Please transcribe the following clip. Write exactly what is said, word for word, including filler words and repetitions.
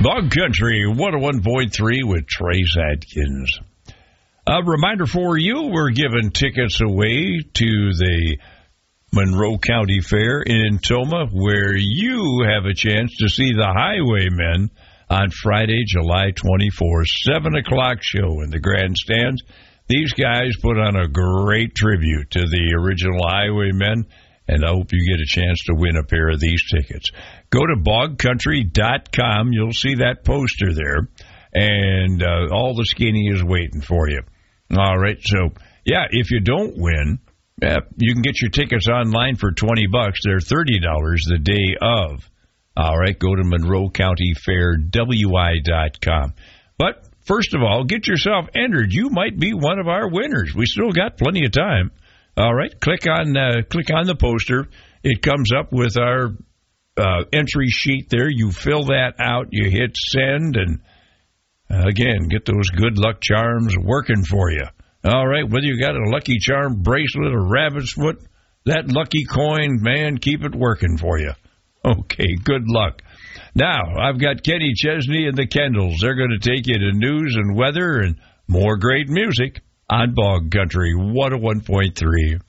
Bog Country one oh one point three with Trace Adkins. A reminder for you, we're giving tickets away to the Monroe County Fair in Tomah, where you have a chance to see the Highwaymen on Friday, July twenty-fourth, seven o'clock show in the grandstands. These guys put on a great tribute to the original Highwaymen, and I hope you get a chance to win a pair of these tickets. Go to bog country dot com. You'll see that poster there, and uh, all the skinny is waiting for you. All right, so, yeah, if you don't win, uh, you can get your tickets online for twenty bucks. They're thirty dollars the day of. All right, go to Monroe County Fair W I dot com. But first of all, get yourself entered. You might be one of our winners. We still got plenty of time. All right, click on uh, click on the poster. It comes up with our uh, entry sheet there. You fill that out. You hit send, and uh, again, get those good luck charms working for you. All right, whether you got a Lucky Charm bracelet or rabbit's foot, that lucky coin, man, keep it working for you. Okay, good luck. Now, I've got Kenny Chesney and the Kendalls. They're going to take you to news and weather and more great music on Bog Country one oh one point three.